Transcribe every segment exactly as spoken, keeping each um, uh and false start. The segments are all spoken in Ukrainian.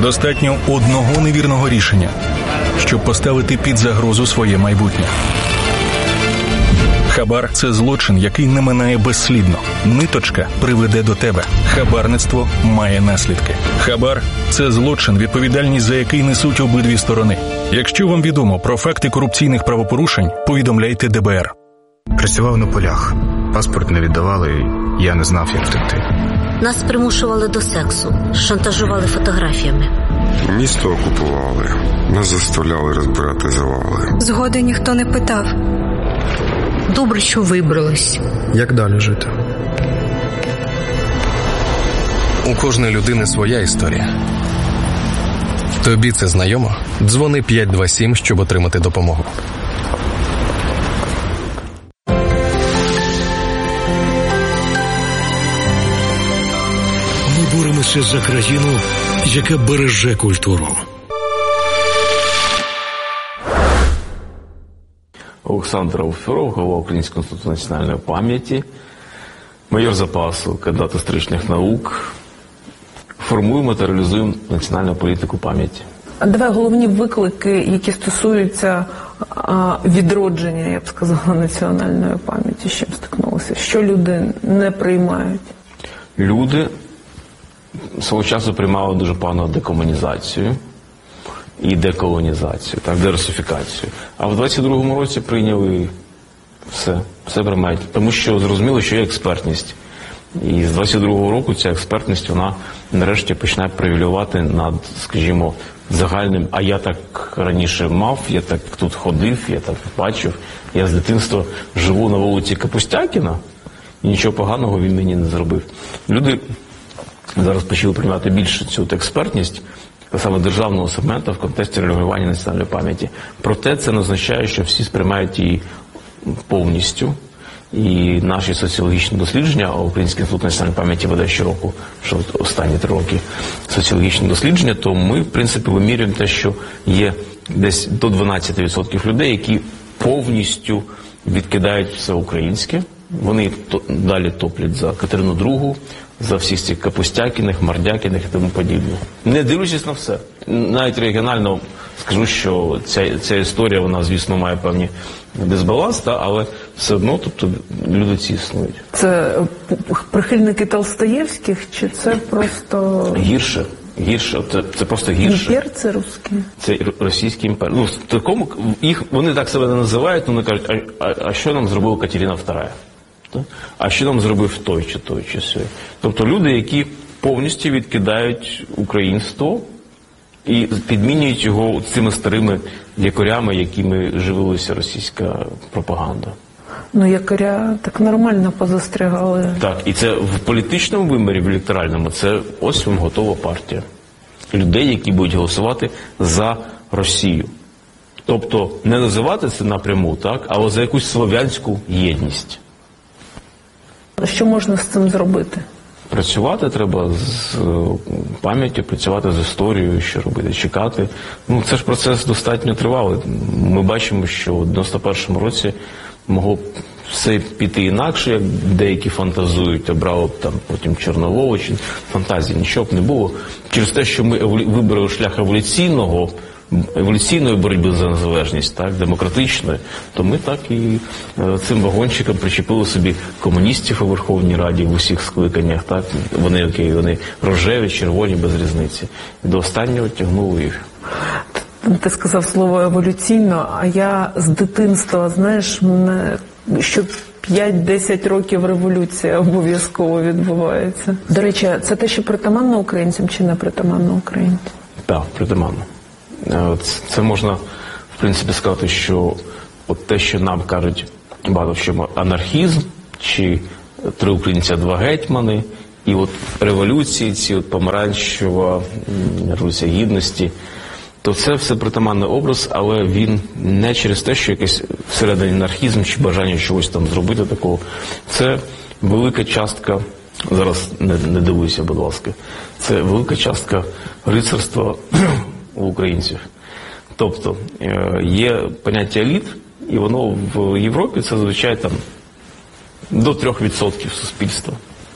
Достатньо одного невірного рішення, щоб поставити під загрозу своє майбутнє. Хабар – це злочин, який не минає безслідно. Ниточка приведе до тебе. Хабарництво має наслідки. Хабар – це злочин, відповідальність за який несуть обидві сторони. Якщо вам відомо про факти корупційних правопорушень, повідомляйте Де Бе Ер. Працював на полях. Паспорт не віддавали, я не знав, як втекти. Нас примушували до сексу, шантажували фотографіями. Місто окупували, нас заставляли розбирати завали. Згоди ніхто не питав. Добре, що вибрались. Як далі жити? У кожної людини своя історія. Тобі це знайомо? Дзвони п'ять два сім, щоб отримати допомогу. Ми боремося за країну, яка береже культуру. Олександр Ауферов, голова Українського інституту національної пам'яті, майор запасу, кандидат історичних наук. Формуємо та реалізуємо національну політику пам'яті. А давай головні виклики, які стосуються а, відродження, я б сказала, національної пам'яті, з чим стикнулися? Що люди не приймають? Люди свого часу приймали дуже погано декомунізацію і деколонізацію, так, дерусифікацію. А в двадцять другому році прийняли все, все приймають. Тому що зрозуміло, що є експертність. І з двадцять другого року ця експертність, вона нарешті починає привілювати над, скажімо, загальним, а я так раніше мав, я так тут ходив, я так бачив, я з дитинства живу на вулиці Капустякіна, і нічого поганого він мені не зробив. Люди зараз почали приймати більше цю експертність, саме державного сегменту в контексті регулювання національної пам'яті. Проте це не означає, що всі сприймають її повністю. І наші соціологічні дослідження, а Український інститут національної пам'яті веде щороку, що останні три роки соціологічні дослідження, то ми, в принципі, вимірюємо те, що є десь до дванадцять відсотків людей, які повністю відкидають все українське. Вони то, далі топлять за Катерину Другу, за всіх цих Капустякіних, Мардякіних і тому подібне. Не дивлячись на все. Навіть регіонально скажу, що ця, ця історія, вона, звісно, має певні дисбаланс, та, але все одно, тобто, люди ці існують. Це прихильники Толстоєвських, чи це просто... Гірше. Гірше. Це, це просто гірше. Імперці русські? Це російські імперці. Ну, в такому, їх, вони так себе не називають, але вони кажуть, а, а, а що нам зробила Катерина Втора? А що нам зробив той чи той чи сей? Тобто люди, які повністю відкидають українство і підмінюють його цими старими якорями, якими живилася російська пропаганда. Ну, якоря так нормально позастрягали. Так, і це в політичному вимірі, в електоральному, це ось вам готова партія. Людей, які будуть голосувати за Росію. Тобто не називати це напряму, так, але за якусь слов'янську єдність. Що можна з цим зробити? Працювати треба з пам'яттю, працювати з історією, що робити, чекати. Ну, це ж процес достатньо тривалий. Ми бачимо, що в дев'яносто першому році могло все піти інакше, як деякі фантазують, обрали б там потім Чорновола, чи фантазії, нічого б не було. Через те, що ми вибрали шлях еволюційного, еволюційної боротьби за незалежність, так, демократичної, то ми так і е, цим вагончиком причепили собі комуністів у Верховній Раді в усіх скликаннях, так, вони, окей, вони рожеві, червоні, без різниці. І до останнього тягнули їх. Ти сказав слово еволюційно, а я з дитинства, знаєш, мене, що п'ять-десять років революція обов'язково відбувається. До речі, це те, що притаманно українцям чи не притаманно українцям? Так, притаманно. Це можна, в принципі, сказати, що от те, що нам кажуть багато в чому анархізм, чи три українця, два гетьмани, і от революції, ці от помаранчева революція гідності, то це все притаманний образ, але він не через те, що якийсь всередині анархізм чи бажання чогось там зробити такого. Це велика частка, зараз не, не дивуйся, будь ласка, це велика частка рицарства у українців. Тобто є поняття еліт, і воно в Європі це, звичайно, там до трьох відсотків суспільства.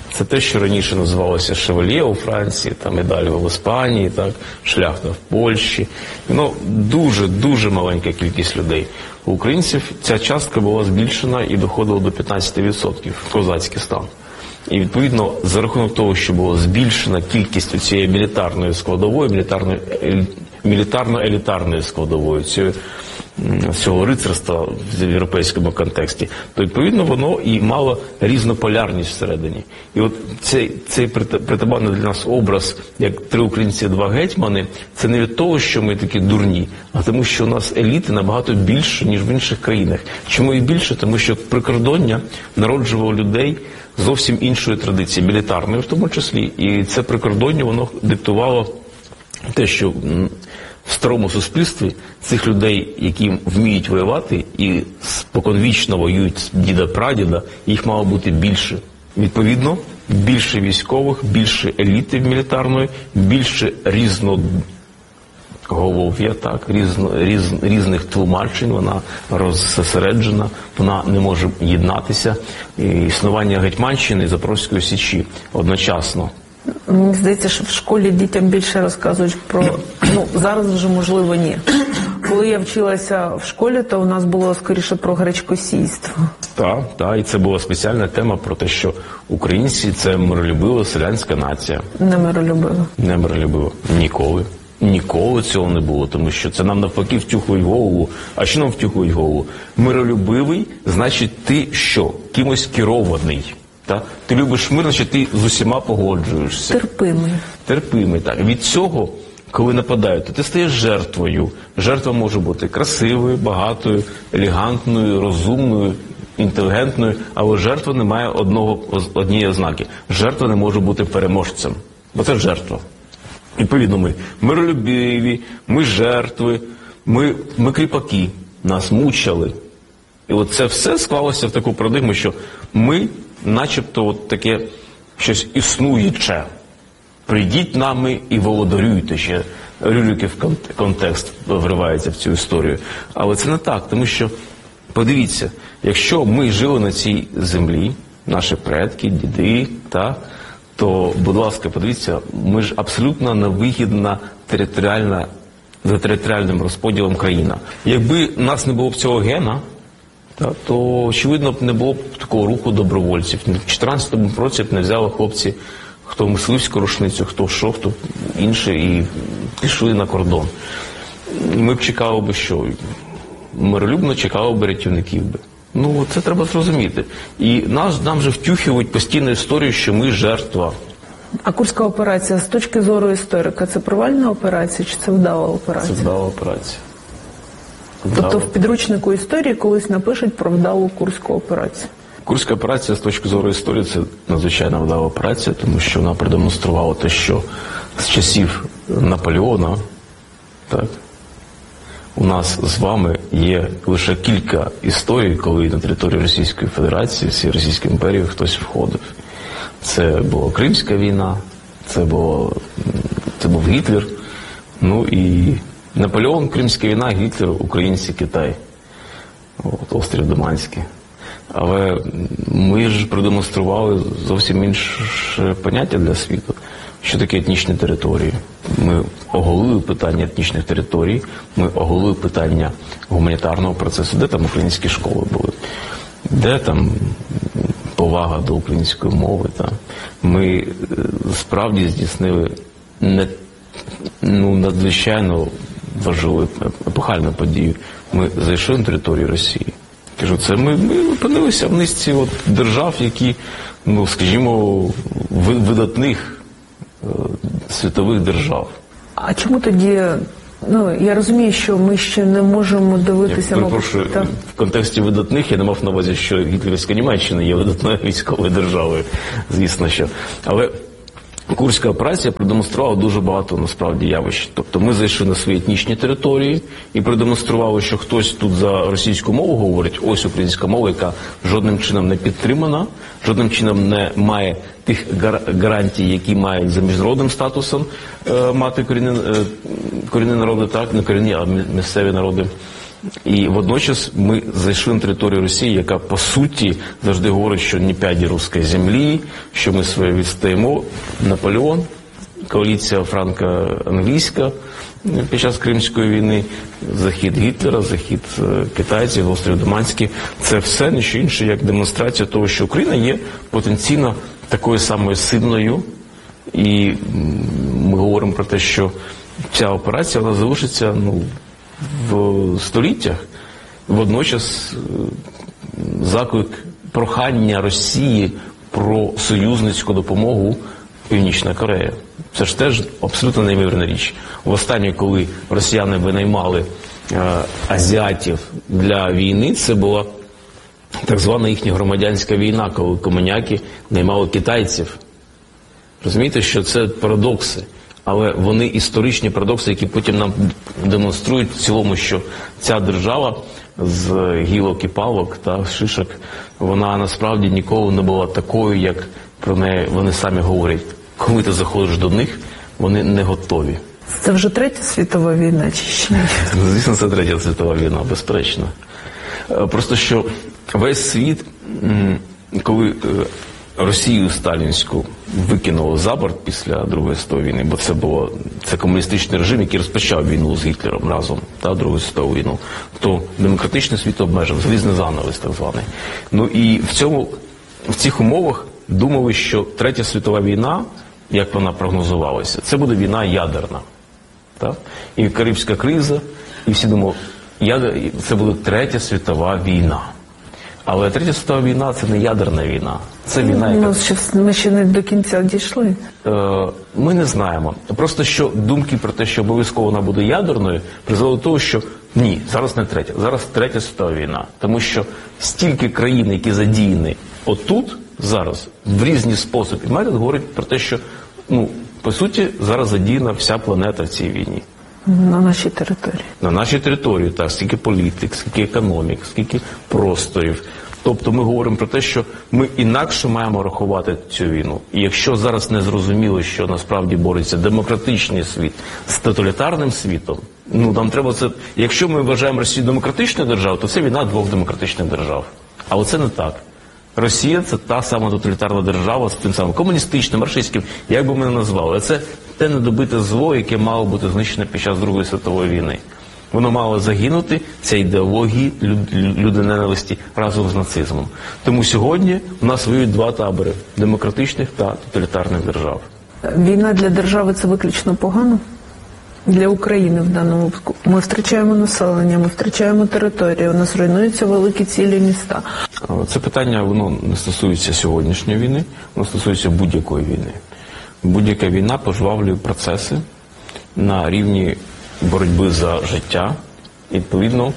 Це те, що раніше називалося шевальє у Франції, там медаль в Іспанії, так, шляхта в Польщі. Ну, дуже-дуже маленька кількість людей. У українців ця частка була збільшена і доходила до п'ятнадцять відсотків, козацький стан. І, відповідно, за рахунок того, що була збільшена кількість цієї мілітарної складової, мілітарної, мілітарно-елітарної складової, цієї, цього рицарства в європейському контексті, то, відповідно, воно і мало різнополярність всередині. І от цей, цей притаманний для нас образ, як три українці, два гетьмани, це не від того, що ми такі дурні, а тому, що у нас еліти набагато більше, ніж в інших країнах. Чому і більше? Тому що прикордоння народжувало людей зовсім іншої традиції, мілітарної в тому числі. І це прикордоння, воно диктувало те, що в старому суспільстві цих людей, які вміють воювати і споконвічно воюють з діда-прадіда, їх мало бути більше. Відповідно, більше військових, більше еліти мілітарної, більше різноголов'я, так, різно, різ, різних тлумачень, вона розсереджена, вона не може єднатися. І існування Гетьманщини і Запорозької Січі одночасно. Мені здається, що в школі дітям більше розказують про... Ну, зараз вже, можливо, ні. Коли я вчилася в школі, то у нас було, скоріше, про гречкосійство. Так, так, і це була спеціальна тема про те, що українці – це миролюбива селянська нація. Не миролюбива. Не миролюбива. Ніколи. Ніколи цього не було, тому що це нам навпаки втюхують голову. А що нам втюхують голову? Миролюбивий – значить ти що? Кимось керований. Так? Ти любиш мир, значить ти з усіма погоджуєшся. Терпимий. Терпимий, так. Від цього, коли нападають, то ти стаєш жертвою. Жертва може бути красивою, багатою, елегантною, розумною, інтелігентною, але жертва не має одного, однієї ознаки. Жертва не може бути переможцем, бо це жертва. Відповідно, ми миролюбиві, ми жертви, ми, ми кріпаки, нас мучали. І от це все склалося в таку парадигму, що ми начебто от таке щось існуюче. Прийдіть нами і володарюйте. Ще Рюриків контекст вривається в цю історію. Але це не так, тому що, подивіться, якщо ми жили на цій землі, наші предки, діди, та, то, будь ласка, подивіться, ми ж абсолютно невигідна територіальна, за територіальним розподілом країна. Якби нас не було б цього гена, та, то, очевидно, б не було б такого руху добровольців. В чотирнадцятому році б не взяли хлопці, хто мисливську рушницю, хто що, хто інше, і пішли на кордон. Ми б чекали б що? Миролюбно чекали б рятівників би. Ну, це треба зрозуміти. І нас, нам же втюхують постійну історію, що ми жертва. А Курська операція, з точки зору історика, це провальна операція чи це вдала операція? Це вдала операція. Тобто Вдала. в підручнику історії колись напишуть про вдалу Курську операцію? Курська операція, з точки зору історії, це надзвичайно вдала операція, тому що вона продемонструвала те, що з часів Наполеона, так, у нас з вами є лише кілька історій, коли на територію Російської Федерації, всієї Російської імперії хтось входив. Це була Кримська війна, це, було, це був Гітлер, ну і Наполеон, Кримська війна, Гітлер, українці, Китай, от, острів Даманський. Але ми ж продемонстрували зовсім інше поняття для світу. Що таке етнічні території? Ми оголили питання етнічних територій, ми оголили питання гуманітарного процесу. Де там українські школи були? Де там повага до української мови? Та? Ми справді здійснили не, ну, надзвичайно важливу епохальну подію. Ми зайшли на територію Росії. Кажу, це ми, ми опинилися в низці от держав, які, ну, скажімо, видатних е, світових держав. А чому тоді, ну, я розумію, що ми ще не можемо дивитися... Я перепрошую, на... в контексті видатних я не мав на увазі, що гітлерівська Німеччина є видатною військовою державою, звісно, що. Але Курська операція продемонструвала дуже багато, насправді, явищ. Тобто ми зайшли на свої етнічні території і продемонстрували, що хтось тут за російську мову говорить, ось українська мова, яка жодним чином не підтримана, жодним чином не має тих гарантій, які мають за міжнародним статусом е, мати корінні, е, корінні народи, так, не корінні, а місцеві народи. І водночас ми зайшли на територію Росії, яка по суті завжди говорить, що не п'яді руської землі, що ми своє відстаємо. Наполеон, коаліція франко-англійська під час Кримської війни, захід Гітлера, захід китайців, острів Даманський. Це все не що інше, як демонстрація того, що Україна є потенційно такою самою сильною. І ми говоримо про те, що ця операція вона залишиться ну, в століттях. Водночас заклик прохання Росії про союзницьку допомогу Північна Корея. Це ж теж абсолютно неймовірна річ. Востаннє, коли росіяни винаймали е, азіатів для війни, це була так звана їхня громадянська війна, коли комуняки наймали китайців. Розумієте, що це парадокси, але вони історичні парадокси, які потім нам демонструють в цілому, що ця держава з гілок і палок та шишок, вона насправді ніколи не була такою, як про неї вони самі говорять. Коли ти заходиш до них, вони не готові. Це вже Третя світова війна, чи ще ні? Звісно, це Третя світова війна, безперечно. Просто що весь світ, коли Росію сталінську викинуло за борт після Другої світової війни, бо це було це комуністичний режим, який розпочав війну з Гітлером разом, та Другу світову війну, то демократичний світ обмежив, залізний занавес так званий. Ну і в цьому, в цих умовах думали, що Третя світова війна, як вона прогнозувалася, це буде війна ядерна. Так? І Карибська криза, і всі думали, це буде Третя світова війна. Але Третя світова війна – це не ядерна війна. Це війна, яка... Ну, ми ще не до кінця дійшли. Е, ми не знаємо. Просто що думки про те, що обов'язково вона буде ядерною, призвели до того, що ні, зараз не третя, зараз Третя світова війна. Тому що стільки країн, які задіяні отут, зараз, в різні способи, метод говорить про те, що, ну, по суті, зараз задіяна вся планета в цій війні. На нашій території. На нашій території, так, скільки політик, скільки економік, скільки просторів. Тобто ми говоримо про те, що ми інакше маємо рахувати цю війну. І якщо зараз не зрозуміло, що насправді бореться демократичний світ з тоталітарним світом, ну нам треба це... Якщо ми вважаємо Росію демократичною державою, то це війна двох демократичних держав. Але це не так. Росія – це та сама тоталітарна держава з тим самим комуністичним, марксистським, як би ми не назвали. А це те недобите зло, яке мало бути знищене під час Другої світової війни. Воно мало загинути, ця ідеологія людиненависті разом з нацизмом. Тому сьогодні у нас воюють два табори – демократичних та тоталітарних держав. Війна для держави – це виключно погано? Для України в даному випадку. Ми втрачаємо населення, ми втрачаємо територію, у нас руйнуються великі цілі міста. Це питання, воно не стосується сьогоднішньої війни, воно стосується будь-якої війни. Будь-яка війна пожвавлює процеси на рівні боротьби за життя. Відповідно,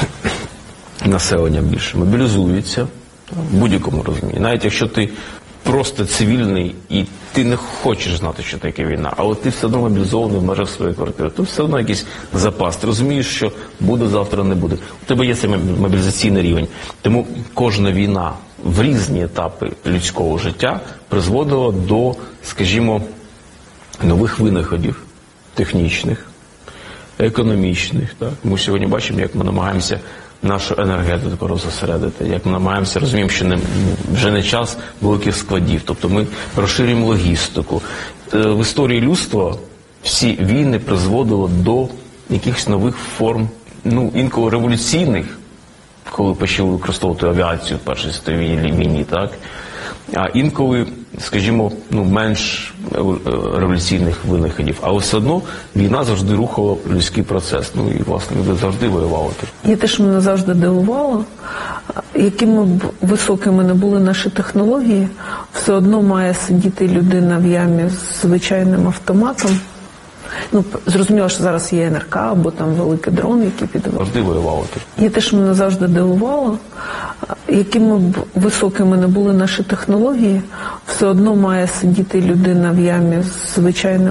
населення більше мобілізується в будь-якому розумінні. Навіть якщо ти просто цивільний і ти не хочеш знати, що таке війна, але ти все одно мобілізований в межах своєї квартири. Тут все одно якийсь запас. Ти розумієш, що буде завтра, не буде. У тебе є цей мобілізаційний рівень. Тому кожна війна в різні етапи людського життя призводила до, скажімо, нових винаходів технічних, економічних. Так? Ми сьогодні бачимо, як ми намагаємося нашу енергетику розосередити, як ми намагаємося, розуміємо, що не, вже не час великих складів. Тобто ми розширюємо логістику. В історії людства всі війни призводили до якихось нових форм, ну, інколи революційних, коли почали використовувати авіацію в Першій світовій війні, так? А інколи, скажімо, ну, менш революційних винаходів. Але все одно війна завжди рухала людський процес. Ну і, власне, люди завжди воювали. І те, що мене завжди дивувало, якими б високими не були наші технології, все одно має сидіти людина в ямі з звичайним автоматом. Ну, зрозуміло, що зараз є ен ер ка або там великий дрон, який піде. Завжди воювали. І те, що мене завжди дивувало, якими б високими не були наші технології, все одно має сидіти людина в ямі з звичайним